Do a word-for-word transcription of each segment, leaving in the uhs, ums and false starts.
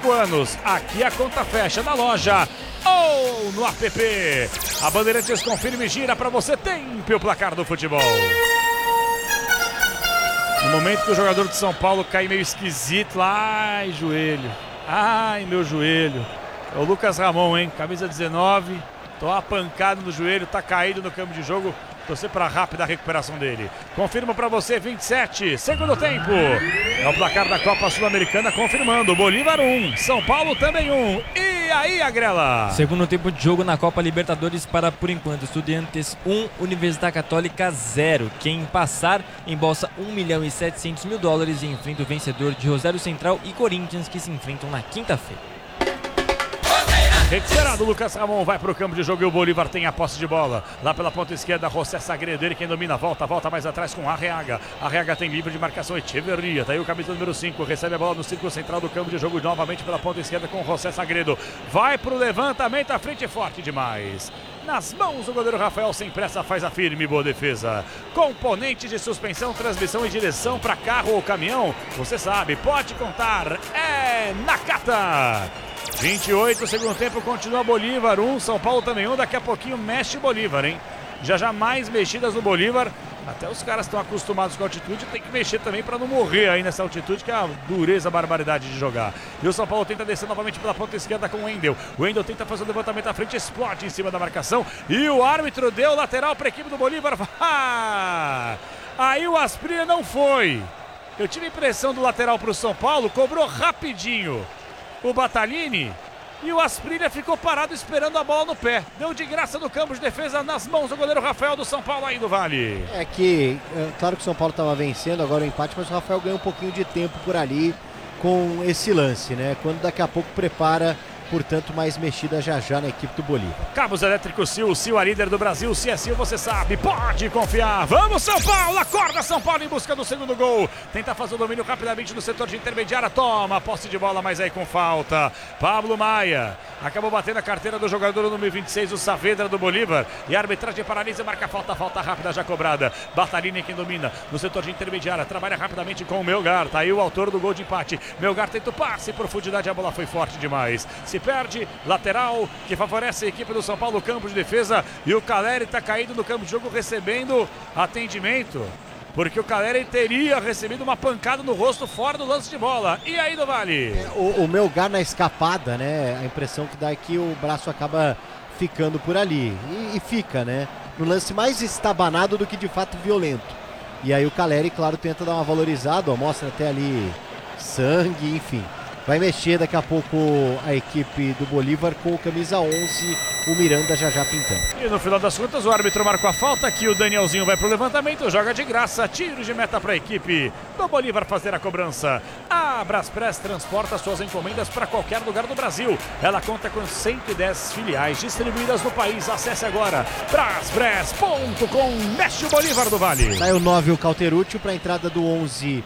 cinco anos. Aqui a conta fecha na loja ou no app. A Bandeirantes confirma e gira para você. Tempo o placar do futebol. No momento que o jogador de São Paulo cai meio esquisito lá, ai, joelho. Ai, meu joelho. É o Lucas Ramon, hein? Camisa dezenove. Tô apancado no joelho, tá caído no campo de jogo. Torcer para a rápida recuperação dele. Confirmo para você, vinte e sete, segundo tempo. É o placar da Copa Sul-Americana confirmando. Bolívar um, São Paulo também um. E aí, Agrela? Segundo tempo de jogo na Copa Libertadores para, por enquanto, Estudiantes um, Universidade Católica zero. Quem passar embolsa um milhão e setecentos mil dólares e enfrenta o vencedor de Rosário Central e Corinthians, que se enfrentam na quinta-feira. Recuperado, Lucas Ramon vai para o campo de jogo e o Bolívar tem a posse de bola. Lá pela ponta esquerda, José Sagredo, ele quem domina, volta, volta mais atrás com Arreaga. Arreaga tem livre de marcação, Echeverria, tá aí o camisa número cinco, recebe a bola no círculo central do campo de jogo novamente pela ponta esquerda com José Sagredo. Vai para o levantamento, a frente forte demais. Nas mãos do goleiro Rafael, sem pressa, faz a firme, boa defesa. Componente de suspensão, transmissão e direção para carro ou caminhão, você sabe, pode contar, é Nakata. vinte e oito, segundo tempo, continua Bolívar um, São Paulo também um, daqui a pouquinho mexe Bolívar, hein? Já já mais mexidas no Bolívar, até os caras estão acostumados com a altitude, tem que mexer também para não morrer aí nessa altitude, que é a dureza, a barbaridade de jogar. E o São Paulo tenta descer novamente pela ponta esquerda com o Wendel. O Wendel tenta fazer o levantamento à frente, explode em cima da marcação e o árbitro deu lateral para a equipe do Bolívar. Ah! Aí o Asprilla não foi. Eu tive a impressão do lateral para o São Paulo, cobrou rapidinho o Batalini e o Asprilla ficou parado esperando a bola no pé. Deu de graça no campo de defesa nas mãos do goleiro Rafael do São Paulo aí do Vale. É que, é, claro que o São Paulo estava vencendo agora o empate, mas o Rafael ganhou um pouquinho de tempo por ali com esse lance, né? Quando daqui a pouco prepara, portanto, mais mexida já já na equipe do Bolívar. Cabos Elétricos Sil, Sil a líder do Brasil, se é Sil você sabe, pode confiar. Vamos São Paulo, acorda São Paulo em busca do segundo gol. Tenta fazer o domínio rapidamente no setor de intermediária, toma posse de bola, mas aí com falta. Pablo Maia acabou batendo a carteira do jogador número vinte e seis, o Saavedra do Bolívar. E a arbitragem paralisa, marca falta, falta rápida já cobrada. Batalini quem domina no setor de intermediária, trabalha rapidamente com o Melgar. Tá aí o autor do gol de empate. Melgar tenta o passe, profundidade, a bola foi forte demais. Se perde, lateral que favorece a equipe do São Paulo, campo de defesa, e o Caleri está caído no campo de jogo recebendo atendimento, porque o Caleri teria recebido uma pancada no rosto fora do lance de bola. E aí do Vale? É, o, o Melgar na escapada, né? A impressão que dá é que o braço acaba ficando por ali, e, e fica, né? No lance mais estabanado do que de fato violento. E aí o Caleri, claro, tenta dar uma valorizada, ó, mostra até ali sangue, enfim. Vai mexer daqui a pouco a equipe do Bolívar com o camisa onze, o Miranda já já pintando. E no final das contas o árbitro marcou a falta, aqui o Danielzinho vai pro levantamento, joga de graça, tiro de meta para a equipe do Bolívar fazer a cobrança. A Braspress transporta suas encomendas para qualquer lugar do Brasil. Ela conta com cento e dez filiais distribuídas no país. Acesse agora braspress ponto com, mexe o Bolívar do Vale. Sai o nove, o Cauterucci, para a entrada do onze,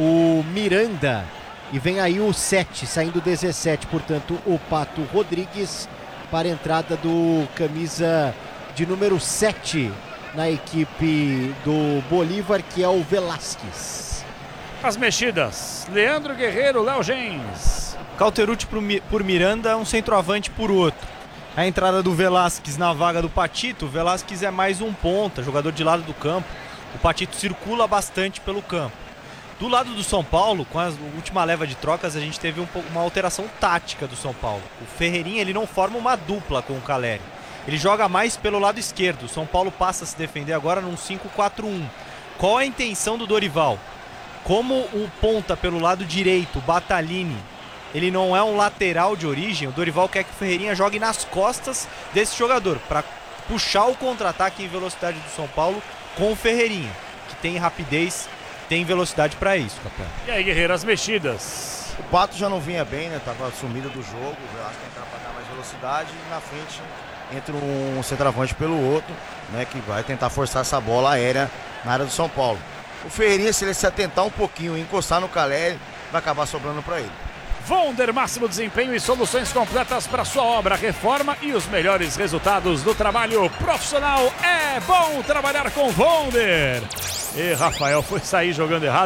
o Miranda. E vem aí o sete, saindo dezessete, portanto, o Pato Rodrigues para a entrada do camisa de número sete na equipe do Bolívar, que é o Velasquez. As mexidas, Leandro Guerreiro, Léo Gens. Cauterucci por Miranda, um centroavante por outro. A entrada do Velasquez na vaga do Patito. O Velasquez é mais um ponta, jogador de lado do campo. O Patito circula bastante pelo campo. Do lado do São Paulo, com a última leva de trocas, a gente teve um, uma alteração tática do São Paulo. O Ferreirinha, ele não forma uma dupla com o Caleri. Ele joga mais pelo lado esquerdo. O São Paulo passa a se defender agora num cinco quatro um. Qual a intenção do Dorival? Como o ponta pelo lado direito, Batalini, ele não é um lateral de origem, o Dorival quer que o Ferreirinha jogue nas costas desse jogador, para puxar o contra-ataque em velocidade do São Paulo com o Ferreirinha, que tem rapidez, tem velocidade para isso, capitão. E aí, Guerreiro, as mexidas. O Pato já não vinha bem, né? Tava sumido do jogo. Eu acho que entrar para dar mais velocidade. E na frente entra um centroavante pelo outro, né? Que vai tentar forçar essa bola aérea na área do São Paulo. O Ferreirinha, se ele se atentar um pouquinho e encostar no Caleri, vai acabar sobrando para ele. Vonder, máximo desempenho e soluções completas para sua obra, reforma e os melhores resultados do trabalho profissional. É bom trabalhar com Vonder. E Rafael foi sair jogando errado.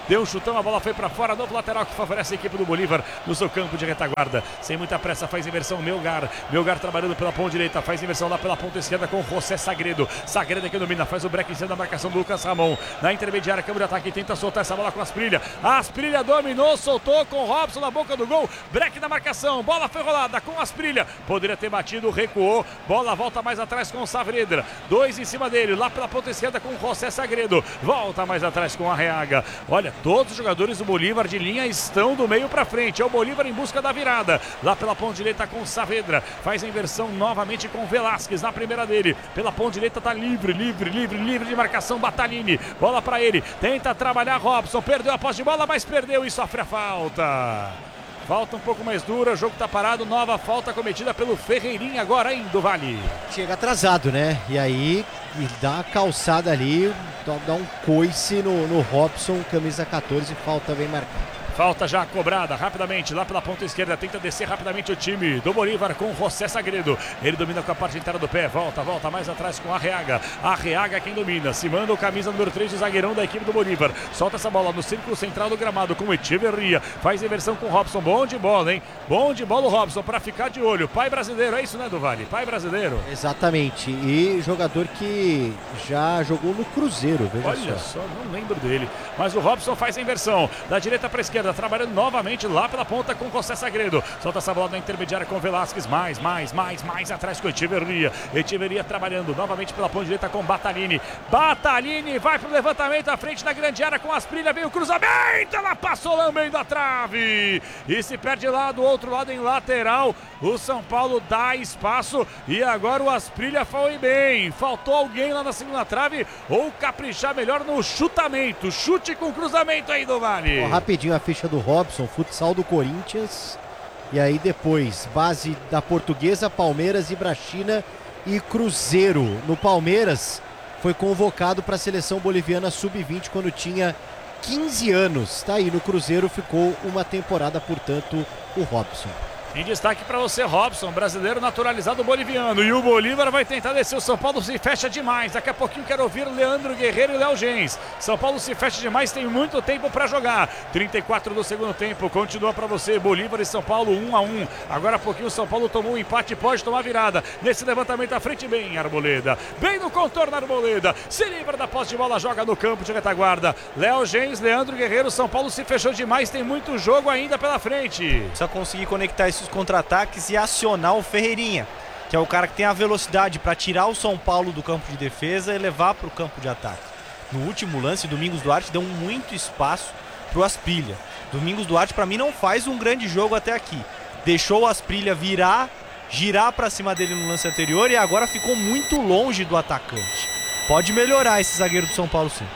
deu um chutão, a bola foi para fora, novo lateral que favorece a equipe do Bolívar no seu campo de retaguarda. Sem muita pressa, faz inversão Melgar. Melgar trabalhando pela ponta direita, faz inversão lá pela ponta esquerda com José Sagredo. Sagredo que domina, faz o break em cima da marcação do Lucas Ramon. Na intermediária, câmbio de ataque, tenta soltar essa bola com Asprilha. Asprilha dominou, soltou com Robson na boca do gol. Break na marcação, bola foi rolada com Asprilha. Poderia ter batido, recuou. Bola volta mais atrás com o Saavedra. Dois em cima dele, lá pela ponta esquerda com José Sagredo. Volta mais atrás com Arreaga. Olha, todos os jogadores do Bolívar de linha estão do meio para frente. É o Bolívar em busca da virada. Lá pela ponta direita com Saavedra. Faz a inversão novamente com Velasquez na primeira dele. Pela ponta direita tá livre, livre, livre, livre de marcação Batalini. Bola para ele. Tenta trabalhar Robson. Perdeu a posse de bola, mas perdeu e sofre a falta. Falta um pouco mais dura, o jogo tá parado, nova falta cometida pelo Ferreirinha agora, hein, do Vale. Chega atrasado, né? E aí e dá uma calçada ali, dá um coice no, no Robson, camisa quatorze, falta bem marcada. Falta já cobrada rapidamente lá pela ponta esquerda. Tenta descer rapidamente o time do Bolívar com José Sagredo. Ele domina com a parte inteira do pé. Volta, volta mais atrás com Arreaga. Arreaga quem domina. Se manda o camisa número três, o zagueirão da equipe do Bolívar. Solta essa bola no círculo central do gramado com Echeverria. Faz inversão com o Robson. Bom de bola, hein? Bom de bola o Robson para ficar de olho. Pai brasileiro, é isso, né, do Vale? Pai brasileiro. Exatamente. E jogador que já jogou no Cruzeiro, veja Olha só. só, não lembro dele. Mas o Robson faz a inversão. Da direita para a esquerda. Trabalhando novamente lá pela ponta com José Sagredo. Solta essa bola na intermediária com Velasquez. Mais, mais, mais, mais atrás com Echeverria. Echeverria trabalhando novamente pela ponta direita com Batalini. Batalini vai pro levantamento à frente da grande área com Asprilha. Vem o cruzamento. Ela passou lambendo a trave. E se perde lá do outro lado em lateral. O São Paulo dá espaço. E agora o Asprilha foi bem. Faltou alguém lá na segunda trave. Ou caprichar melhor no chutamento. Chute com cruzamento aí do Vale. Ó, rapidinho a ficha do Robson, futsal do Corinthians. E aí depois, base da Portuguesa, Palmeiras, Ibrachina e Cruzeiro. No Palmeiras, foi convocado para a seleção boliviana sub vinte quando tinha quinze anos. Tá aí, no Cruzeiro ficou uma temporada, portanto, o Robson. Em destaque para você, Robson, brasileiro naturalizado boliviano. E o Bolívar vai tentar descer. O São Paulo se fecha demais. Daqui a pouquinho quero ouvir Leandro Guerreiro e Léo Gens. São Paulo se fecha demais, tem muito tempo para jogar. trinta e quatro do segundo tempo. Continua para você, Bolívar e São Paulo um a um. Agora há pouquinho o São Paulo tomou um empate e pode tomar virada. Nesse levantamento à frente, bem Arboleda. Bem no contorno Arboleda. Se livra da posse de bola, joga no campo de retaguarda. Léo Gens, Leandro Guerreiro. São Paulo se fechou demais, tem muito jogo ainda pela frente. Precisa conseguir conectar esses contra-ataques e acionar o Ferreirinha, que é o cara que tem a velocidade para tirar o São Paulo do campo de defesa e levar para o campo de ataque. No último lance, Domingos Duarte deu muito espaço para o Asprilha. Domingos Duarte, para mim, não faz um grande jogo até aqui. Deixou o Asprilha virar, girar para cima dele no lance anterior e agora ficou muito longe do atacante. Pode melhorar esse zagueiro do São Paulo, sim.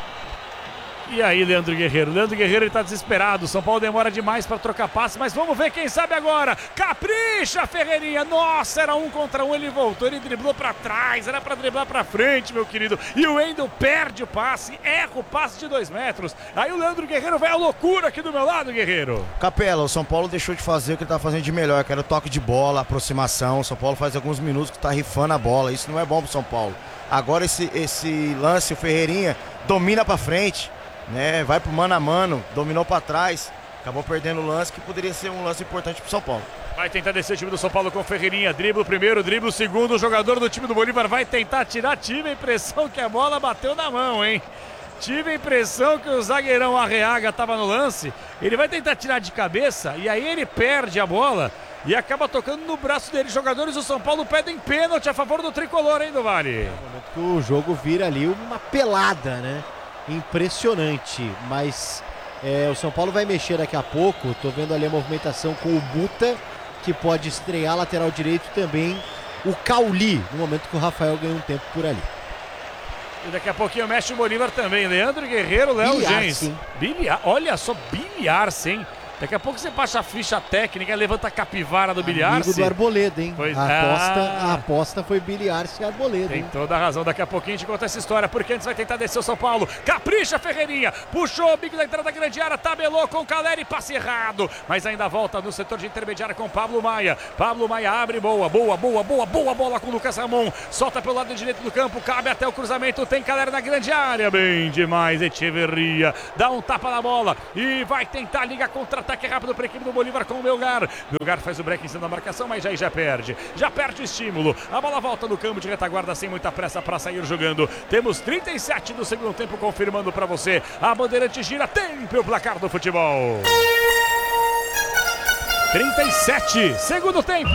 E aí, Leandro Guerreiro? Leandro Guerreiro ele tá desesperado. São Paulo demora demais para trocar passe, mas vamos ver quem sabe agora. Capricha, Ferreirinha. Nossa, era um contra um. Ele voltou, ele driblou para trás. Era para driblar para frente, meu querido. E o Wendel perde o passe, erra o passe de dois metros. Aí o Leandro Guerreiro vai à loucura aqui do meu lado, Guerreiro. Capela, o São Paulo deixou de fazer o que ele tá fazendo de melhor, que era o toque de bola, aproximação. O São Paulo faz alguns minutos que tá rifando a bola. Isso não é bom pro São Paulo. Agora esse, esse lance, o Ferreirinha domina para frente. Né, vai pro mano a mano, dominou para trás, acabou perdendo o lance que poderia ser um lance importante pro São Paulo. Vai tentar descer o time do São Paulo com o Ferreirinha, dribla o primeiro, dribla o segundo, o jogador do time do Bolívar vai tentar tirar, tive a impressão que a bola bateu na mão, hein? Tive a impressão que o zagueirão Arreaga estava no lance, ele vai tentar tirar de cabeça e aí ele perde a bola e acaba tocando no braço dele. Jogadores do São Paulo pedem pênalti a favor do tricolor, hein, do Vale? O jogo vira ali uma pelada, né? Impressionante, mas é, o São Paulo vai mexer daqui a pouco. Tô vendo ali a movimentação com o Buta, que pode estrear lateral direito, também o Cauli, no momento que o Rafael ganha um tempo por ali. E daqui a pouquinho mexe o Bolívar também. Leandro Guerreiro, Léo Gens. Biliar, olha só, Biliar, hein? Daqui a pouco você baixa a ficha técnica e levanta a capivara do Billy Amigo Arce. do Arboleda, hein? Pois a, aposta, é. a aposta foi Billy Arce e Arboleda, Tem hein? toda a razão. Daqui a pouquinho a gente conta essa história, porque antes vai tentar descer o São Paulo. Capricha, Ferreirinha. Puxou o bico da entrada da grande área, tabelou com o Caleri, passe errado. Mas ainda volta no setor de intermediária com Pablo Maia. Pablo Maia abre, boa, boa, boa, boa, boa bola com o Lucas Ramon. Solta pelo lado direito do campo, cabe até o cruzamento. Tem Caleri na grande área. Bem demais, Echeverria. Dá um tapa na bola e vai tentar ligar contra-ataque rápido para a equipe do Bolívar com o Melgar. Melgar faz o break em cima da marcação, mas já, já perde. Já perde o estímulo. A bola volta no campo de retaguarda sem muita pressa para sair jogando. Temos trinta e sete do segundo tempo confirmando para você. A Bandeirante gira, tempo e o placar do futebol. trinta e sete, segundo tempo.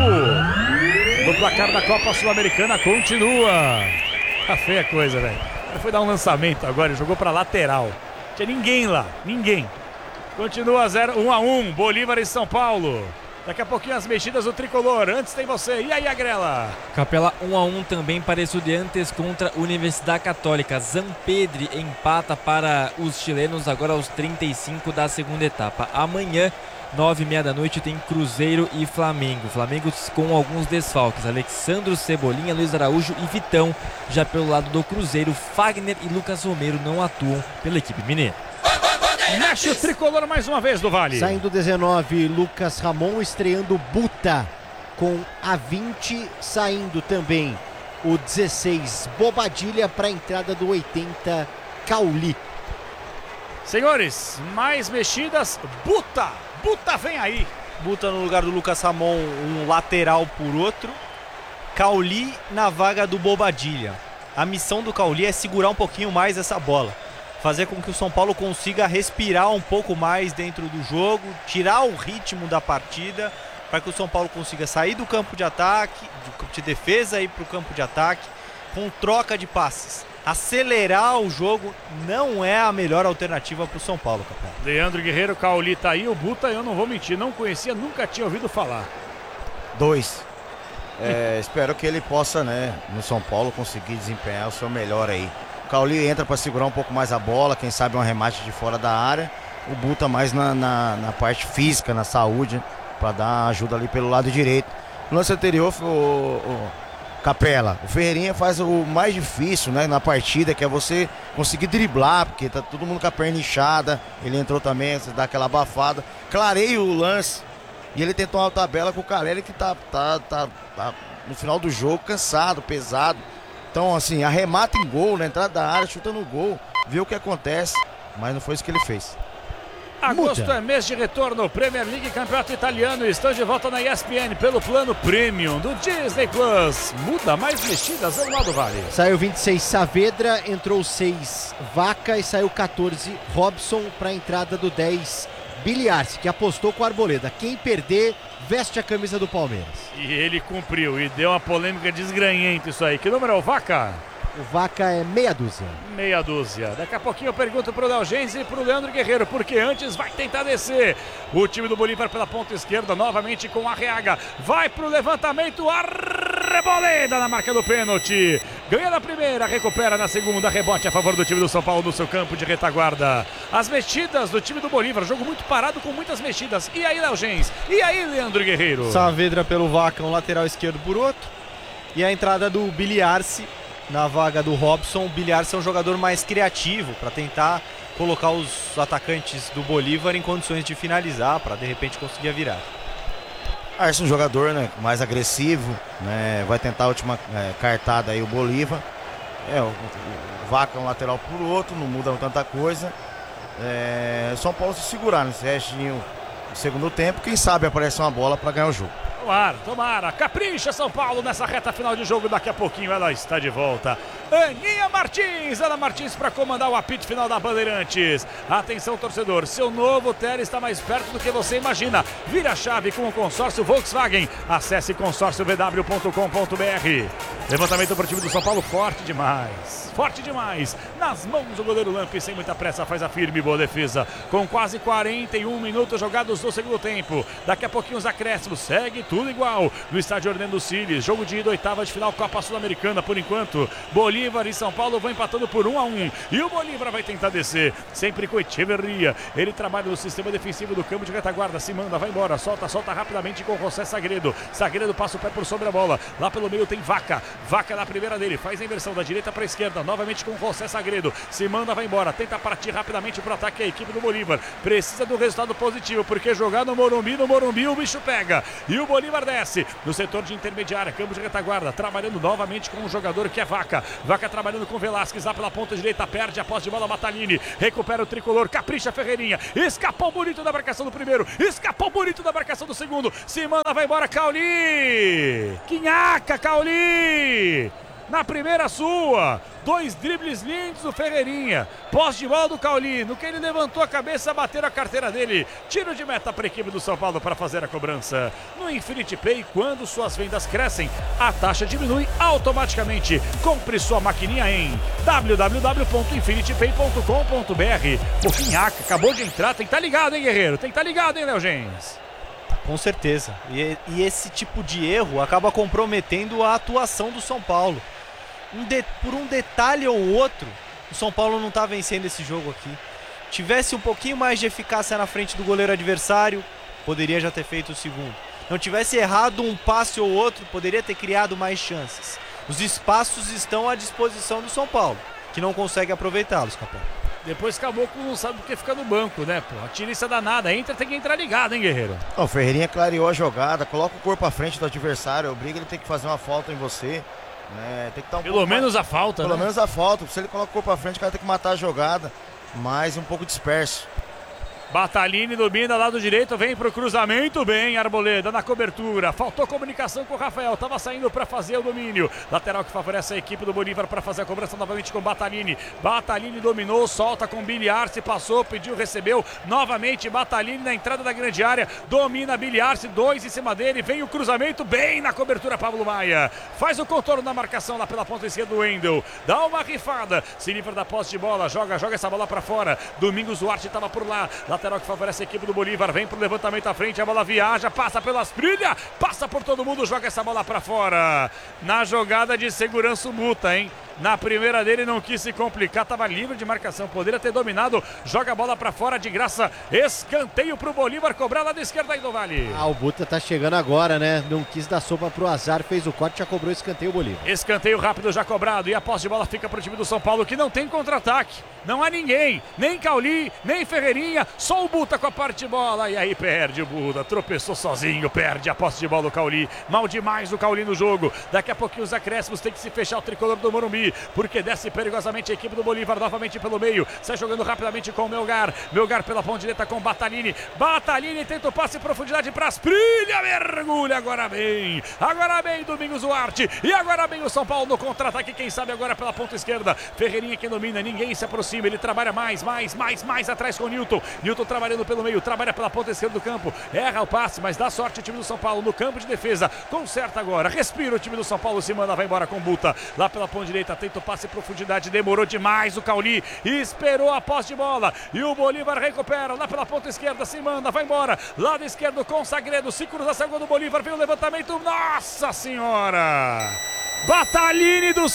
O placar da Copa Sul-Americana continua. Tá feia a coisa, velho. Ele foi dar um lançamento agora e jogou para lateral. Não tinha ninguém lá, ninguém. Continua zero, um a um, Bolívar e São Paulo. Daqui a pouquinho as mexidas do tricolor. Antes tem você. E aí, Agrela? Capela um a um também para Estudiantes contra Universidade Católica. Zampedri empata para os chilenos agora aos trinta e cinco da segunda etapa. Amanhã, nove e meia da noite, tem Cruzeiro e Flamengo. Flamengo com alguns desfalques. Alexandro Cebolinha, Luiz Araújo e Vitão. Já pelo lado do Cruzeiro, Fagner e Lucas Romero não atuam pela equipe mineira. Mexe o tricolor mais uma vez do Vale. Saindo dezenove, Lucas Ramon estreando Buta com a vinte. Saindo também o dezesseis, Bobadilha para a entrada do oitenta, Cauli. Senhores, mais mexidas. Buta, Buta vem aí. Buta no lugar do Lucas Ramon, um lateral por outro. Cauli na vaga do Bobadilha. A missão do Cauli é segurar um pouquinho mais essa bola. Fazer com que o São Paulo consiga respirar um pouco mais dentro do jogo, tirar o ritmo da partida, para que o São Paulo consiga sair do campo de ataque, do campo de defesa e para o campo de ataque, com troca de passes. Acelerar o jogo não é a melhor alternativa para o São Paulo, capitão. Leandro Guerreiro, Cauli tá aí. O Buta, eu não vou mentir, não conhecia, nunca tinha ouvido falar. Dois. É, espero que ele possa, né, no São Paulo, conseguir desempenhar o seu melhor aí. O Cauli entra para segurar um pouco mais a bola, quem sabe um arremate de fora da área. O Buta mais na, na, na parte física, na saúde, para dar ajuda ali pelo lado direito. No lance anterior foi o, o Capela. O Ferreirinha faz o mais difícil, né, na partida, que é você conseguir driblar, porque tá todo mundo com a perna inchada. Ele entrou também, você dá aquela abafada. Clareia o lance e ele tentou uma tabela com o Caleri, que tá, tá, tá, tá no final do jogo cansado, pesado. Então, assim, arremata em gol, na entrada da área, chuta no gol, vê o que acontece, mas não foi isso que ele fez. Agosto Muda. é mês de retorno, Premier League Campeonato Italiano. Estão de volta na E S P N pelo plano Premium do Disney Plus. Muda mais mexidas ao lado do Vale. Saiu vinte e seis, Saavedra, entrou seis, Vaca, e saiu quatorze, Robson para a entrada do dez, Billy Arce, que apostou com a Arboleda. Quem perder, veste a camisa do Palmeiras. E ele cumpriu e deu uma polêmica desgranhenta isso aí. Que número é o Vaca? O Vaca é meia dúzia. Meia dúzia. Daqui a pouquinho eu pergunto pro Léo Gens e pro Leandro Guerreiro, porque antes vai tentar descer. O time do Bolívar pela ponta esquerda, novamente com Arreaga. Vai pro levantamento, Arboleda na marca do pênalti. Ganha na primeira, recupera na segunda, rebote a favor do time do São Paulo no seu campo de retaguarda. As mexidas do time do Bolívar, jogo muito parado com muitas mexidas. E aí, Léo Gens? E aí, Leandro Guerreiro? Saavedra pelo Vaca, um lateral esquerdo por outro. E a entrada do Billy Arce na vaga do Robson. O Billy Arce é um jogador mais criativo para tentar colocar os atacantes do Bolívar em condições de finalizar, para de repente conseguir a virada. Arce é um jogador, né, mais agressivo, né, vai tentar a última é, cartada aí o Bolívar. É, o, o, o Vaca é um lateral por outro, não muda tanta coisa. É, São Paulo se segurar nesse restinho do segundo tempo, quem sabe aparece uma bola para ganhar o jogo. Tomara, tomara, capricha São Paulo nessa reta final de jogo. Daqui a pouquinho ela está de volta. Aninha Martins, Ana Martins para comandar o apito final da Bandeirantes. Atenção, torcedor, seu novo Tele está mais perto do que você imagina. Vira a chave com o consórcio Volkswagen. Acesse consórcio v w ponto com ponto b r. Levantamento para o time do São Paulo, forte demais. Forte demais. Nas mãos do goleiro Lampe, sem muita pressa, faz a firme boa defesa. Com quase quarenta e um minutos jogados no segundo tempo. Daqui a pouquinho os acréscimos. Segue tudo igual no estádio Orlando Siles. Jogo de ida, oitava de final, Copa Sul-Americana por enquanto. Bolívar e São Paulo vão empatando por um a um. E o Bolívar vai tentar descer, sempre com Echeverria. Ele trabalha no sistema defensivo do campo de retaguarda, se manda, vai embora, solta, solta rapidamente com José Sagredo. Sagredo passa o pé por sobre a bola. Lá pelo meio tem Vaca. Vaca na primeira dele, faz a inversão da direita para a esquerda, novamente com José Sagredo. Se manda, vai embora, tenta partir rapidamente para o ataque a equipe do Bolívar. Precisa do resultado positivo, porque jogar no Morumbi, no Morumbi o bicho pega. E o Bolívar desce no setor de intermediária, campo de retaguarda, trabalhando novamente com um jogador que é Vaca. Vaca trabalhando com Velasquez lá pela ponta direita, perde a posse de bola, Batalini. Recupera o tricolor, capricha Ferreirinha. Escapou bonito da marcação do primeiro, escapou bonito da marcação do segundo. Se manda, vai embora, Cauli. Quinhaca, Cauli. Na primeira sua, dois dribles lindos do Ferreirinha, posse de bola do Cauli, no que ele levantou a cabeça, bateram a carteira dele, tiro de meta para a equipe do São Paulo para fazer a cobrança. No Infinity Pay, quando suas vendas crescem, a taxa diminui automaticamente. Compre sua maquininha em w w w ponto infinity pay ponto com ponto b r. O Quinhaca acabou de entrar, tem que estar ligado, hein, Guerreiro? Tem que estar ligado, hein, Léo Gens? Com certeza. E, e esse tipo de erro acaba comprometendo a atuação do São Paulo. Um de, por um detalhe ou outro, o São Paulo não está vencendo esse jogo aqui. Tivesse um pouquinho mais de eficácia na frente do goleiro adversário, poderia já ter feito o segundo. Não tivesse errado um passe ou outro, poderia ter criado mais chances. Os espaços estão à disposição do São Paulo, que não consegue aproveitá-los, Capão. Depois Caboclo não sabe porque fica no banco, né, pô? A tirista danada, entra, tem que entrar ligado, hein, Guerreiro? O Ferreirinha clareou a jogada, coloca o corpo à frente do adversário, obriga ele a ter que fazer uma falta em você. Né? Tem que dar um Pelo menos mais... a falta, Pelo né? menos a falta. Se ele coloca o corpo à frente, o cara tem que matar a jogada. Mas um pouco disperso. Batalini domina lado direito, vem pro cruzamento, bem Arboleda na cobertura, faltou comunicação com o Rafael, tava saindo para fazer o domínio, lateral que favorece a equipe do Bolívar para fazer a cobrança novamente com Batalini. Batalini dominou, solta com Biliarce, passou, pediu, recebeu, novamente Batalini na entrada da grande área, domina Biliarce, dois em cima dele, vem o cruzamento, bem na cobertura Pablo Maia, faz o contorno da marcação lá pela ponta esquerda do Wendel, dá uma rifada, se livra da posse de bola, joga, joga essa bola para fora, Domingos Duarte estava por lá, lateral que favorece a equipe do Bolívar, vem pro levantamento à frente, a bola viaja, passa pelas trilhas, passa por todo mundo, joga essa bola para fora. Na jogada de segurança o Muta, hein? Na primeira dele não quis se complicar, estava livre de marcação, poderia ter dominado, joga a bola para fora de graça, escanteio pro Bolívar, cobrar lá da esquerda aí do Vale. Ah, o Buta tá chegando agora, né? Não quis dar sopa pro azar, fez o corte, já cobrou escanteio o Bolívar. Escanteio rápido já cobrado e a posse de bola fica pro time do São Paulo que não tem contra-ataque, não há ninguém, nem Cauli, nem Ferreirinha, só o Buta com a parte de bola e aí perde o Buda, tropeçou sozinho, perde a posse de bola o Cauli, mal demais o Cauli no jogo, daqui a pouquinho os acréscimos tem que se fechar o tricolor do Morumbi, porque desce perigosamente a equipe do Bolívar novamente pelo meio, sai jogando rapidamente com o Melgar, Melgar pela ponta direita com Batalini, Batalini tenta o passe em profundidade para Asprilha, mergulha agora bem, agora bem Domingos Duarte, e agora bem o São Paulo no contra-ataque, quem sabe agora pela ponta esquerda, Ferreirinha que domina, ninguém se aproxima, ele trabalha mais, mais, mais, mais atrás com o Newton, Newton trabalhando pelo meio, trabalha pela ponta esquerda do campo, erra o passe, mas dá sorte o time do São Paulo no campo de defesa, conserta agora, respira o time do São Paulo, se manda, vai embora com Buta, lá pela ponta direita, tenta o passe em profundidade, demorou demais o Cauli, esperou a posse de bola, e o Bolívar recupera, lá pela ponta esquerda, se manda, vai embora, lado esquerdo com Sagredo, se cruza a segunda do Bolívar, vem o levantamento, nossa senhora, Batalini do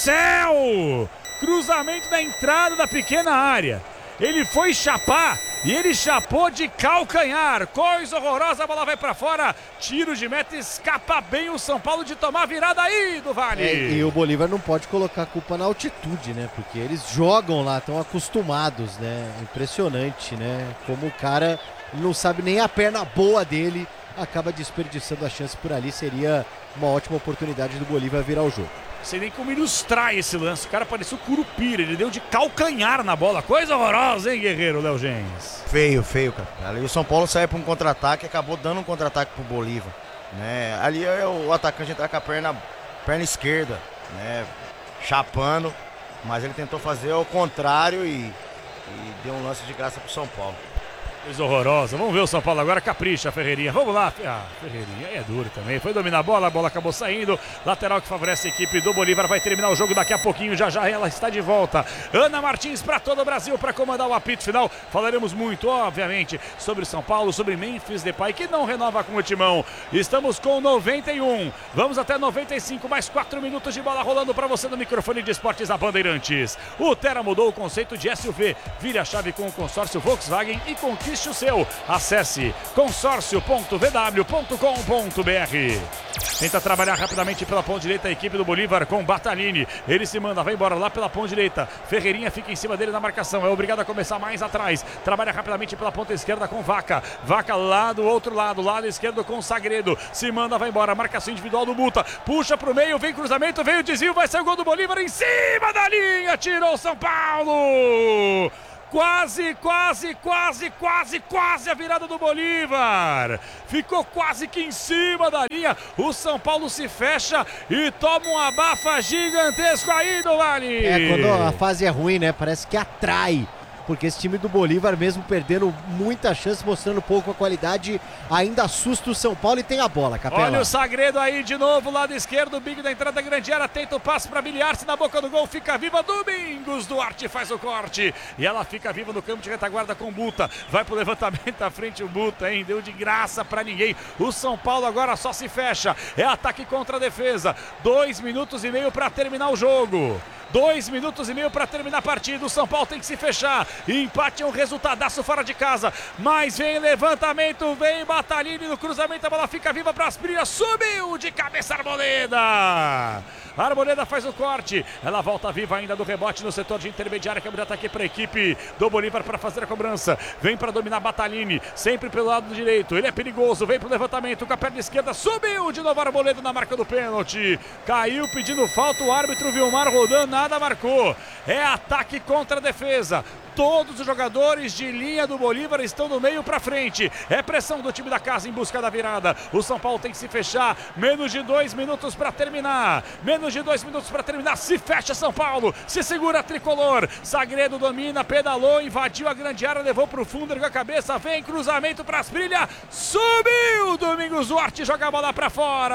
céu, cruzamento da entrada da pequena área, ele foi chapar, e ele chapou de calcanhar, coisa horrorosa, a bola vai pra fora, tiro de meta, escapa bem o São Paulo de tomar a virada aí do Vale. É, e o Bolívar não pode colocar a culpa na altitude, né? Porque eles jogam lá, estão acostumados, né? Impressionante, né? Como o cara não sabe nem a perna boa dele, acaba desperdiçando a chance por ali, seria uma ótima oportunidade do Bolívar virar o jogo. Sei nem como ilustrar esse lance, o cara parecia o Curupira, ele deu de calcanhar na bola, coisa horrorosa, hein, Guerreiro, Léo Gens? Feio, feio, cara. Ali o São Paulo saiu para um contra-ataque e acabou dando um contra-ataque pro Bolívar, né? Ali é o atacante entrar com a perna, perna esquerda, né? Chapando, mas ele tentou fazer o contrário e, e deu um lance de graça pro São Paulo. Coisa horrorosa. Vamos ver o São Paulo agora. Capricha, Ferreirinha. Vamos lá. Ah, Ferreirinha é duro também. Foi dominar a bola, a bola acabou saindo. Lateral que favorece a equipe do Bolívar. Vai terminar o jogo daqui a pouquinho. Já já ela está de volta. Ana Martins para todo o Brasil para comandar o apito final. Falaremos muito, obviamente, sobre São Paulo, sobre Memphis Depay, que não renova com o Timão. Estamos com noventa e um. Vamos até noventa e cinco. Mais quatro minutos de bola rolando para você no microfone de esportes da Bandeirantes. O Terra mudou o conceito de S U V. Vire a chave com o consórcio Volkswagen e conquiste o seu. Acesse consórcio ponto v w ponto com ponto b r. Tenta trabalhar rapidamente pela ponta direita a equipe do Bolívar com Batalini. Ele se manda, vai embora lá pela ponta direita. Ferreirinha fica em cima dele na marcação. É obrigado a começar mais atrás. Trabalha rapidamente pela ponta esquerda com Vaca. Vaca lá do outro lado. Lado esquerdo com Sagredo. Se manda, vai embora. Marcação individual do Buta. Puxa pro meio, vem cruzamento, vem o desvio. Vai ser o gol do Bolívar em cima da linha. Tirou o São Paulo. Quase, quase, quase, quase, quase a virada do Bolívar. Ficou quase que em cima da linha. O São Paulo se fecha e toma um abafa gigantesco aí do Vale. É, quando a fase é ruim, né? Parece que atrai. Porque esse time do Bolívar, mesmo perdendo muita chance, mostrando pouco a qualidade, ainda assusta o São Paulo e tem a bola, Capela. Olha o Sagredo aí de novo, lado esquerdo, Big da entrada da grande área, tenta o passe para Biliarce na boca do gol, fica viva Domingos Duarte, faz o corte e ela fica viva no campo de retaguarda com Buta, vai pro levantamento à frente o Buta, hein, deu de graça para ninguém. O São Paulo agora só se fecha, é ataque contra a defesa, dois minutos e meio para terminar o jogo. Dois minutos e meio para terminar a partida. O São Paulo tem que se fechar. Empate é um resultadaço fora de casa. Mas vem levantamento, vem Batalini no cruzamento. A bola fica viva para Asprilla. Subiu de cabeça Arboleda. A Arboleda faz o corte. Ela volta viva ainda do rebote no setor de intermediária. Câmbio de ataque para a equipe do Bolívar para fazer a cobrança. Vem para dominar Batalini. Sempre pelo lado direito. Ele é perigoso. Vem para o levantamento com a perna esquerda. Subiu de novo a Arboleda na marca do pênalti. Caiu pedindo falta. O árbitro Vilmar rodando. Nada marcou. É ataque contra a defesa. Todos os jogadores de linha do Bolívar estão do meio para frente. É pressão do time da casa em busca da virada. O São Paulo tem que se fechar. Menos de dois minutos para terminar. Menos de dois minutos para terminar. Se fecha São Paulo. Se segura a tricolor. Sagredo domina, pedalou, invadiu a grande área, levou para o fundo com a cabeça. Vem cruzamento para Asprilla. Subiu Domingos Duarte, joga a bola para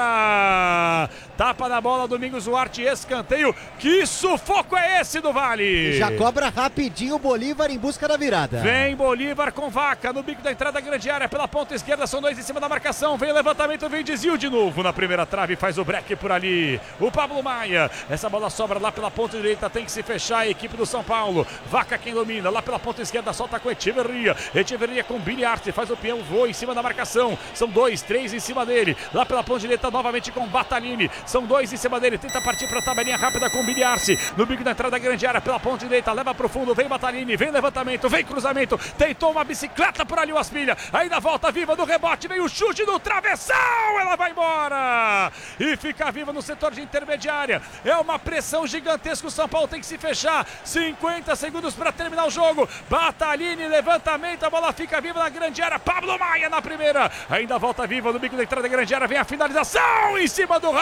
fora. Tapa na bola Domingos Duarte, escanteio. Que sufoco é esse do Vale? Já cobra rapidinho o Bolívar em busca da virada. Vem Bolívar com Vaca no bico da entrada da grande área pela ponta esquerda, são dois em cima da marcação, vem levantamento, vem desvio de novo na primeira trave, faz o break por ali, o Pablo Maia, essa bola sobra lá pela ponta direita, tem que se fechar a equipe do São Paulo, Vaca quem domina, lá pela ponta esquerda solta com Echeverria, Echeverria com Biliarte, faz o peão, voa em cima da marcação, são dois, três em cima dele, lá pela ponta direita novamente com Batalini, são dois em cima dele, tenta partir para a tabelinha rápida com Biliarte, no bico da entrada da grande área pela ponta direita, leva pro fundo, vem Batalini, vem levantamento, vem cruzamento, tentou uma bicicleta por ali o Asprilla, ainda volta viva no rebote, vem o chute do travessão, ela vai embora e fica viva no setor de intermediária, é uma pressão gigantesca, o São Paulo tem que se fechar, cinquenta segundos para terminar o jogo, Batalini, levantamento, a bola fica viva na grande área, Pablo Maia na primeira, ainda volta viva no bico da entrada da grande área, vem a finalização em cima do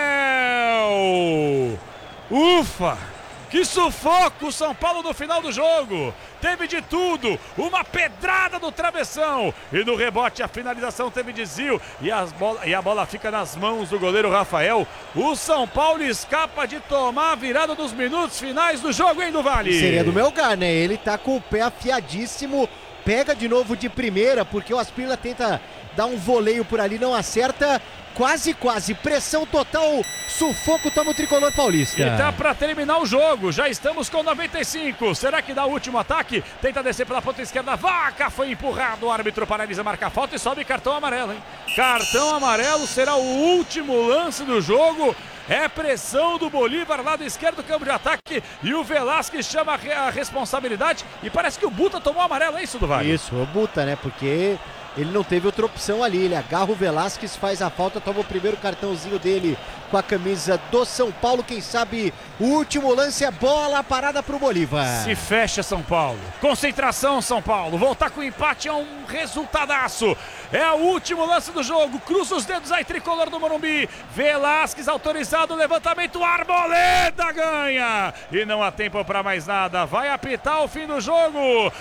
Rafael, ufa! Que sufoco o São Paulo no final do jogo. Teve de tudo. Uma pedrada do travessão. E no rebote a finalização teve desvio. E, as bola, e a bola fica nas mãos do goleiro Rafael. O São Paulo escapa de tomar a virada dos minutos finais do jogo, hein, do Vale? Seria do Melgar, né? Ele tá com o pé afiadíssimo. Pega de novo de primeira, porque o Asprilla tenta dar um voleio por ali, não acerta. Quase, quase, pressão total, sufoco, toma o tricolor paulista. E tá pra terminar o jogo, já estamos com noventa e cinco, será que dá o último ataque? Tenta descer pela ponta esquerda, Vaca foi empurrado, o árbitro paralisa, marca falta e sobe cartão amarelo, hein? Cartão amarelo será o último lance do jogo. É pressão do Bolívar, lado esquerdo, campo de ataque, e o Velasquez chama a responsabilidade, e parece que o Buta tomou amarelo, é isso, do Vale? Isso, o Buta, né, porque ele não teve outra opção ali, ele agarra o Velasquez, faz a falta, toma o primeiro cartãozinho dele com a camisa do São Paulo, quem sabe o último lance é bola parada pro Bolívar. Se fecha São Paulo, concentração São Paulo, voltar com o empate é um resultadaço, É o último lance do jogo. Cruza os dedos aí, tricolor do Morumbi. Velasquez autorizado, levantamento, Arboleda ganha. E não há tempo para mais nada. Vai apitar o fim do jogo.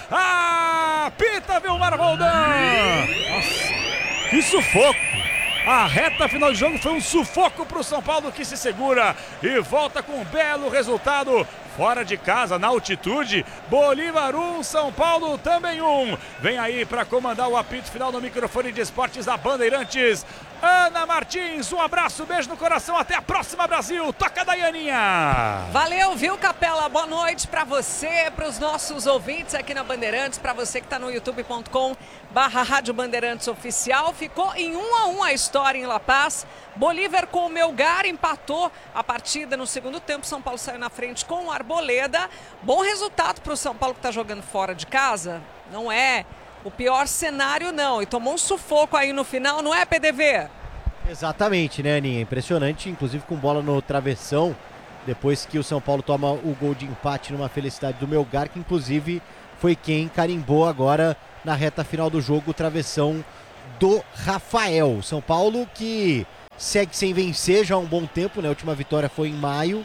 Apita, Vilmar Roldan. Nossa, que sufoco. A reta final do jogo foi um sufoco para o São Paulo, que se segura e volta com um belo resultado. Fora de casa, na altitude, Bolívar um, São Paulo também um. Vem aí para comandar o apito final no microfone de esportes da Bandeirantes, Ana Martins. Um abraço, beijo no coração, até a próxima, Brasil. Toca, Daianinha. Valeu, viu, Capela? Boa noite para você, para os nossos ouvintes aqui na Bandeirantes, para você que está no youtube ponto com barra Rádio Bandeirantes Oficial. Ficou em um a um a história em La Paz. Bolívar com o Melgar empatou a partida no segundo tempo. São Paulo saiu na frente com o Arboleda. Bom resultado para o São Paulo, que está jogando fora de casa. Não é o pior cenário, não. E tomou um sufoco aí no final, não é, P D V? Exatamente, né, Aninha? Impressionante, inclusive com bola no travessão. Depois que o São Paulo toma o gol de empate numa felicidade do Melgar, que inclusive foi quem carimbou agora na reta final do jogo o travessão do Rafael. São Paulo que segue sem vencer já há um bom tempo, né? A última vitória foi em maio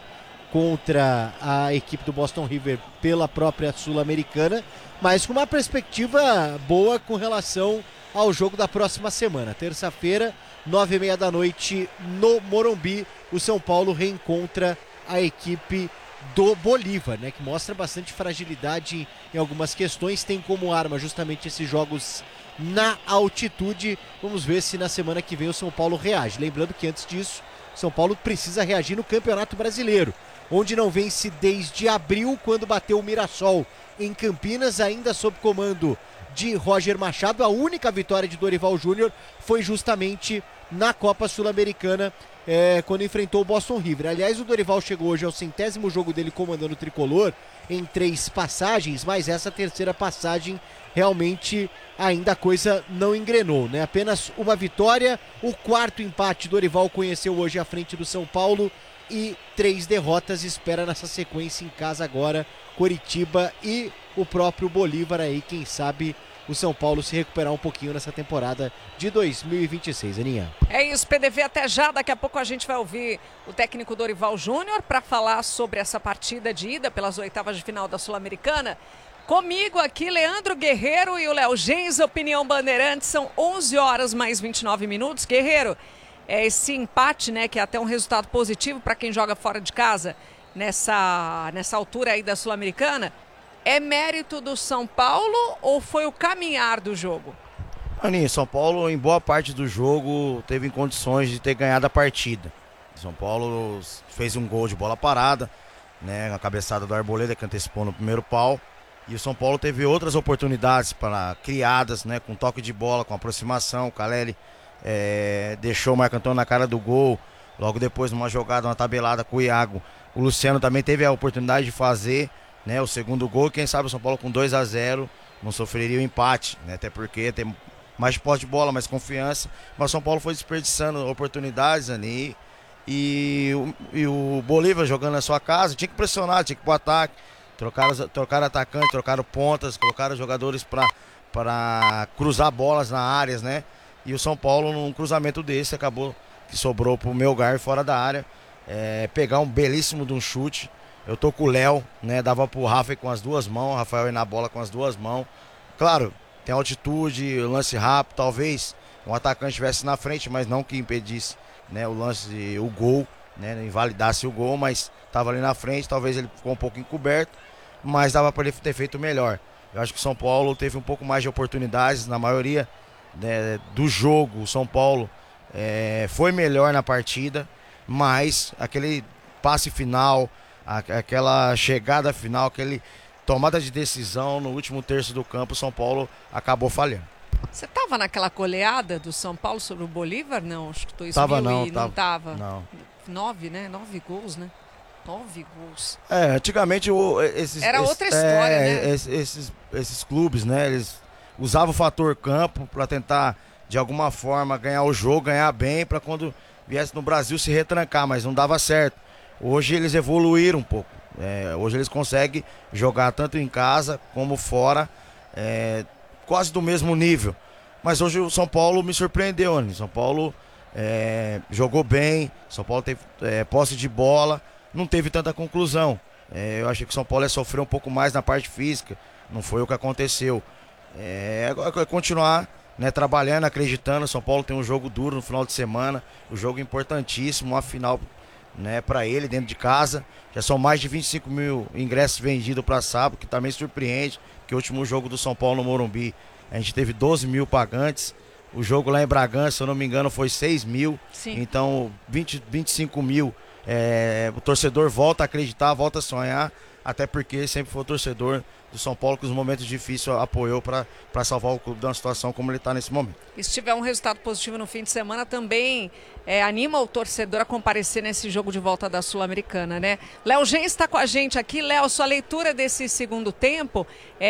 contra a equipe do Boston River pela própria Sul-Americana, mas com uma perspectiva boa com relação ao jogo da próxima semana. Terça-feira, nove e meia da noite, no Morumbi, o São Paulo reencontra a equipe do Bolívar, né? Que mostra bastante fragilidade em algumas questões, tem como arma justamente esses jogos na altitude. Vamos ver se na semana que vem o São Paulo reage. Lembrando que antes disso, São Paulo precisa reagir no Campeonato Brasileiro, onde não vence desde abril, quando bateu o Mirassol em Campinas, ainda sob comando de Roger Machado. A única vitória de Dorival Júnior foi justamente na Copa Sul-Americana, é, quando enfrentou o Boston River. Aliás, o Dorival chegou hoje ao centésimo jogo dele comandando o tricolor, em três passagens, mas essa terceira passagem realmente ainda a coisa não engrenou, né? Apenas uma vitória, o quarto empate Dorival conheceu hoje à frente do São Paulo e três derrotas. Espera nessa sequência em casa agora Coritiba e o próprio Bolívar aí, quem sabe o São Paulo se recuperar um pouquinho nessa temporada de dois mil e vinte e seis, Aninha. É isso, P D V, até já. Daqui a pouco a gente vai ouvir o técnico Dorival Júnior para falar sobre essa partida de ida pelas oitavas de final da Sul-Americana. Comigo aqui, Leandro Guerreiro e o Léo Gens, Opinião Bandeirantes. São onze horas mais vinte e nove minutos. Guerreiro, é esse empate, né, que é até um resultado positivo para quem joga fora de casa nessa, nessa altura aí da Sul-Americana. É mérito do São Paulo ou foi o caminhar do jogo? Aninha, São Paulo em boa parte do jogo teve condições de ter ganhado a partida. São Paulo fez um gol de bola parada, né, a cabeçada do Arboleda que antecipou no primeiro pau. E o São Paulo teve outras oportunidades para criadas, né, com toque de bola, com aproximação. O Caleri é, deixou o Marco Antônio na cara do gol. Logo depois, numa jogada, uma tabelada com o Iago, o Luciano também teve a oportunidade de fazer, né, o segundo gol. Quem sabe o São Paulo com dois a zero não sofreria o empate, né, até porque tem mais posse de bola, mais confiança. Mas o São Paulo foi desperdiçando oportunidades ali. E, e o Bolívar jogando na sua casa, tinha que pressionar, tinha que ir pro ataque. Trocaram, trocaram atacante, trocaram pontas, colocaram jogadores para cruzar bolas na áreas, né? E o São Paulo, num cruzamento desse, acabou que sobrou pro Melgar fora da área. É, pegar um belíssimo de um chute. Eu tô com o Léo, né? Dava pro Rafa com as duas mãos, o Rafael ia na bola com as duas mãos. Claro, tem altitude, lance rápido, talvez um atacante estivesse na frente, mas não que impedisse, né, o lance, o gol, né? Invalidasse o gol, mas estava ali na frente, talvez ele ficou um pouco encoberto, mas dava para ele ter feito melhor. Eu acho que o São Paulo teve um pouco mais de oportunidades, na maioria, né, do jogo. O São Paulo é, foi melhor na partida, mas aquele passe final, a, aquela chegada final, aquele tomada de decisão no último terço do campo, o São Paulo acabou falhando. Você estava naquela goleada do São Paulo sobre o Bolívar? Não, acho que dois Tava mil não, e tava, não estava. Não. Nove, né? Nove gols, né? Nove gols. É, antigamente o, esses... Era esses, outra história, é, né? Esses, esses, esses clubes, né? Eles usavam o fator campo para tentar, de alguma forma, ganhar o jogo, ganhar bem, para quando viesse no Brasil se retrancar, mas não dava certo. Hoje eles evoluíram um pouco. É, hoje eles conseguem jogar tanto em casa como fora, é, quase do mesmo nível. Mas hoje o São Paulo me surpreendeu, né? São Paulo é, jogou bem, São Paulo teve é, posse de bola, não teve tanta conclusão. É, eu achei que o São Paulo ia sofrer um pouco mais na parte física, não foi o que aconteceu. É, é continuar, né, trabalhando, acreditando. São Paulo tem um jogo duro no final de semana, um jogo importantíssimo, uma final, né, para ele dentro de casa. Já são mais de vinte e cinco mil ingressos vendidos para sábado, que também surpreende, que o último jogo do São Paulo no Morumbi a gente teve doze mil pagantes. O jogo lá em Bragança, se eu não me engano, foi seis mil. Sim. Então, vinte, vinte e cinco mil. É, o torcedor volta a acreditar, volta a sonhar. Até porque sempre foi o torcedor do São Paulo que nos momentos difíceis apoiou para salvar o clube de uma situação como ele está nesse momento. E se tiver um resultado positivo no fim de semana, também é, anima o torcedor a comparecer nesse jogo de volta da Sul-Americana, né? Léo Gen está com a gente aqui. Léo, sua leitura desse segundo tempo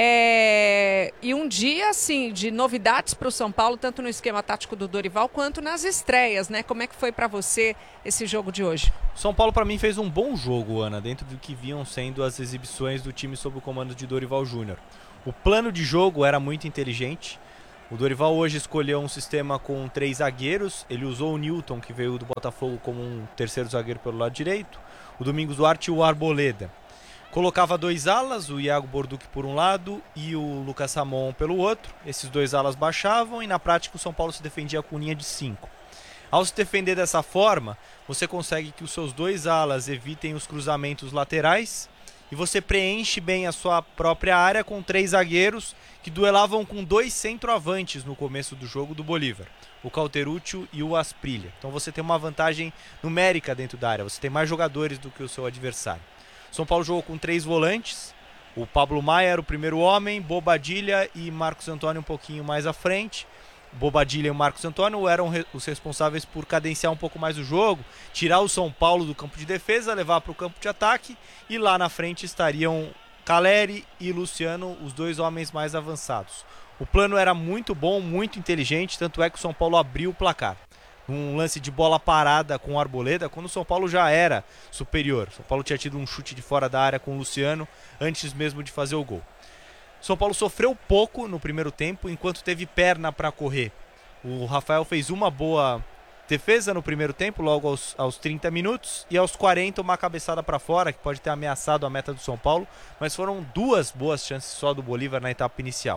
é... e um dia, assim, de novidades para o São Paulo, tanto no esquema tático do Dorival quanto nas estreias, né? Como é que foi para você esse jogo de hoje? São Paulo, para mim, fez um bom jogo, Ana, dentro do que vinham sendo as exibições do time sob o comando de Dorival Júnior. O plano de jogo era muito inteligente. O Dorival hoje escolheu um sistema com três zagueiros. Ele usou o Newton, que veio do Botafogo, como um terceiro zagueiro pelo lado direito. O Domingos Duarte e o Arboleda. Colocava dois alas, o Iago Borduque por um lado e o Lucas Ramon pelo outro. Esses dois alas baixavam e na prática o São Paulo se defendia com linha de cinco. Ao se defender dessa forma, você consegue que os seus dois alas evitem os cruzamentos laterais e você preenche bem a sua própria área com três zagueiros que duelavam com dois centroavantes no começo do jogo do Bolívar, o Cauteruccio e o Asprilla. Então você tem uma vantagem numérica dentro da área, você tem mais jogadores do que o seu adversário. São Paulo jogou com três volantes, o Pablo Maia era o primeiro homem, Bobadilla e Marcos Antônio um pouquinho mais à frente. Bobadilla e o Marcos Antônio eram os responsáveis por cadenciar um pouco mais o jogo, tirar o São Paulo do campo de defesa, levar para o campo de ataque, e lá na frente estariam Caleri e Luciano, os dois homens mais avançados. O plano era muito bom, muito inteligente, tanto é que o São Paulo abriu o placar. Um lance de bola parada com o Arboleda, quando o São Paulo já era superior. O São Paulo tinha tido um chute de fora da área com o Luciano, antes mesmo de fazer o gol. São Paulo sofreu pouco no primeiro tempo, enquanto teve perna para correr. O Rafael fez uma boa defesa no primeiro tempo, logo aos, aos trinta minutos, e aos quarenta uma cabeçada para fora, que pode ter ameaçado a meta do São Paulo, mas foram duas boas chances só do Bolívar na etapa inicial.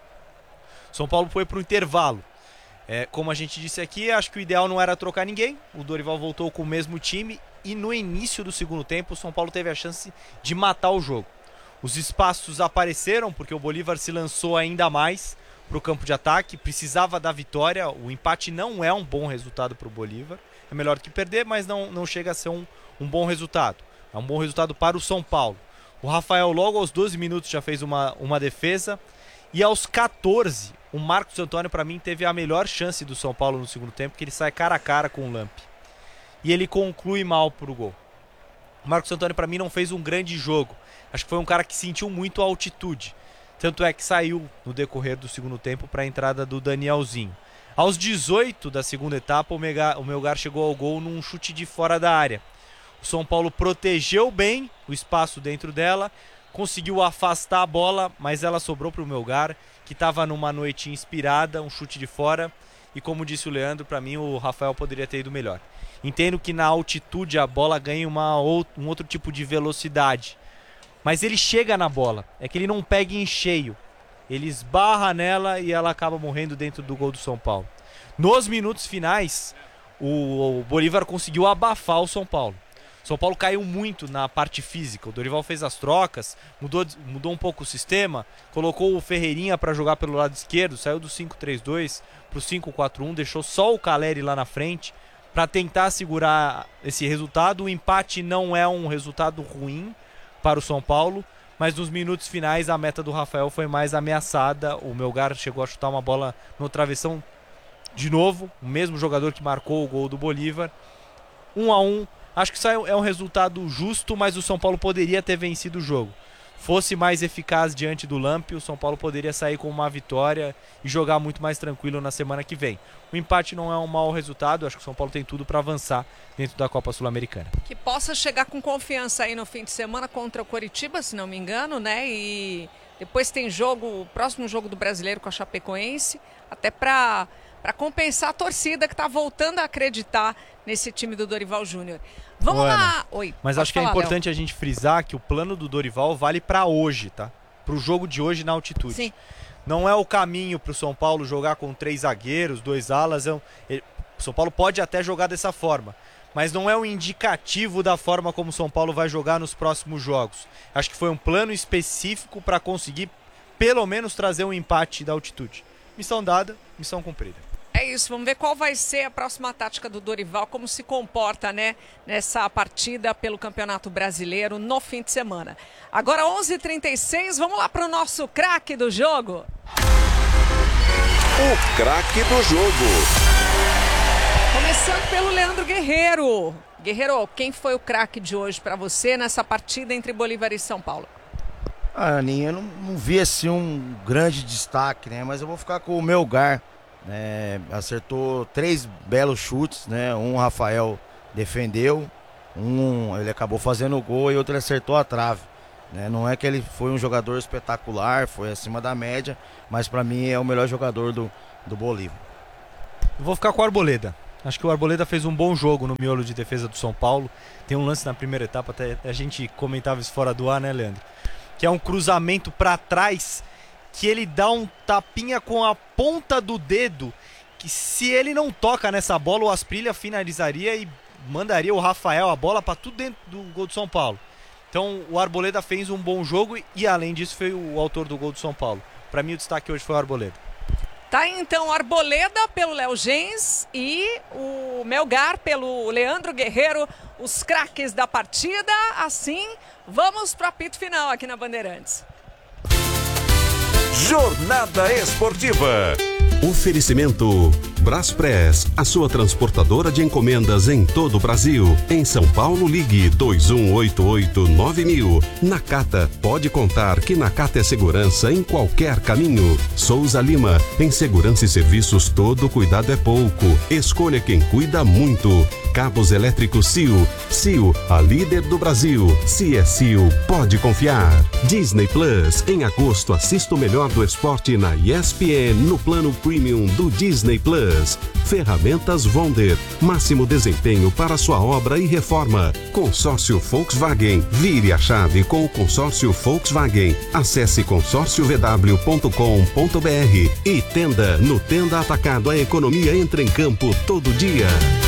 São Paulo foi para o intervalo. É, como a gente disse aqui, acho que o ideal não era trocar ninguém. O Dorival voltou com o mesmo time e no início do segundo tempo o São Paulo teve a chance de matar o jogo. Os espaços apareceram porque o Bolívar se lançou ainda mais para o campo de ataque, precisava da vitória. O empate não é um bom resultado para o Bolívar, é melhor do que perder, mas não, não chega a ser um, um bom resultado. É um bom resultado para o São Paulo. O Rafael logo aos doze minutos já fez uma, uma defesa e aos quatorze o Marcos Antônio para mim teve a melhor chance do São Paulo no segundo tempo, que ele sai cara a cara com o Lamp e ele conclui mal para o gol. O Marcos Antônio para mim não fez um grande jogo. Acho que foi um cara que sentiu muito a altitude. Tanto é que saiu no decorrer do segundo tempo para a entrada do Danielzinho. Aos dezoito da segunda etapa, o Melgar, o Melgar chegou ao gol num chute de fora da área. O São Paulo protegeu bem o espaço dentro dela, conseguiu afastar a bola, mas ela sobrou para o Melgar, que estava numa noite inspirada, um chute de fora. E como disse o Leandro, para mim o Rafael poderia ter ido melhor. Entendo que na altitude a bola ganha uma, um outro tipo de velocidade. Mas ele chega na bola, é que ele não pega em cheio. Ele esbarra nela e ela acaba morrendo dentro do gol do São Paulo. Nos minutos finais, o Bolívar conseguiu abafar o São Paulo. O São Paulo caiu muito na parte física. O Dorival fez as trocas, mudou, mudou um pouco o sistema, colocou o Ferreirinha para jogar pelo lado esquerdo, saiu do cinco três dois para o cinco quatro um, deixou só o Caleri lá na frente para tentar segurar esse resultado. O empate não é um resultado ruim para o São Paulo, mas nos minutos finais a meta do Rafael foi mais ameaçada. O Melgar chegou a chutar uma bola no travessão de novo, o mesmo jogador que marcou o gol do Bolívar. um a um, acho que isso é um resultado justo, mas o São Paulo poderia ter vencido o jogo. Fosse mais eficaz diante do Lamp, o São Paulo poderia sair com uma vitória e jogar muito mais tranquilo na semana que vem. O empate não é um mau resultado, acho que o São Paulo tem tudo para avançar dentro da Copa Sul-Americana. Que possa chegar com confiança aí no fim de semana contra o Coritiba, se não me engano, né? E Depois tem jogo, o próximo jogo do Brasileiro com a Chapecoense, até para para compensar a torcida que está voltando a acreditar nesse time do Dorival Júnior. Vamos Ô, lá. Ana, Oi. Mas acho que falar, é importante Léo. a gente frisar que o plano do Dorival vale para hoje, tá? Para o jogo de hoje na altitude. Sim. Não é o caminho para o São Paulo jogar com três zagueiros, dois alas. É um... O São Paulo pode até jogar dessa forma, mas não é um indicativo da forma como o São Paulo vai jogar nos próximos jogos. Acho que foi um plano específico para conseguir pelo menos trazer um empate da altitude. Missão dada, missão cumprida. É isso, vamos ver qual vai ser a próxima tática do Dorival, como se comporta, né, nessa partida pelo Campeonato Brasileiro no fim de semana. Agora onze e trinta e seis, vamos lá para o nosso craque do jogo. O craque do jogo. Começando pelo Leandro Guerreiro. Guerreiro, quem foi o craque de hoje para você nessa partida entre Bolívar e São Paulo? Ah, Aninha, eu não, não vi assim um grande destaque, né? Mas eu vou ficar com o Melgar. É, acertou três belos chutes, né? Um o Rafael defendeu, um ele acabou fazendo o gol e outro ele acertou a trave, né? Não é que ele foi um jogador espetacular, foi acima da média, mas para mim é o melhor jogador do, do Bolívar. Eu vou ficar com o Arboleda. Acho que o Arboleda fez um bom jogo no miolo de defesa do São Paulo. Tem um lance na primeira etapa, até a gente comentava isso fora do ar, né, Leandro? Que é um cruzamento para trás, que ele dá um tapinha com a ponta do dedo, que se ele não toca nessa bola, o Asprilha finalizaria e mandaria o Rafael a bola para tudo dentro do gol do São Paulo. Então o Arboleda fez um bom jogo e além disso foi o autor do gol do São Paulo. Para mim o destaque hoje foi o Arboleda. Tá aí, então, Arboleda pelo Léo Gens e o Melgar pelo Leandro Guerreiro, os craques da partida. Assim, vamos para o apito final aqui na Bandeirantes. Jornada Esportiva. Oferecimento Braspress, a sua transportadora de encomendas em todo o Brasil. Em São Paulo, ligue dois um oito oito nove mil. Nakata, pode contar que Nakata é segurança em qualquer caminho. Souza Lima, em segurança e serviços todo cuidado é pouco. Escolha quem cuida muito. Cabos elétricos C I O. C I O, a líder do Brasil. Se é C I O, pode confiar. Disney Plus, em agosto assista o melhor do esporte na E S P N no plano Premium do Disney Plus. Ferramentas Wonder, máximo desempenho para sua obra e reforma. Consórcio Volkswagen, vire a chave com o consórcio Volkswagen. Acesse consórcio v w ponto com ponto b r e Tenda, no Tenda Atacado a economia entra em campo todo dia.